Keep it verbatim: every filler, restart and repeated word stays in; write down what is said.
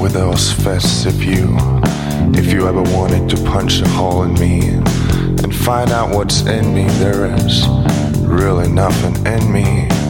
with those fists if you, if you ever wanted to punch a hole in me and, and find out what's in me. There is really nothing in me.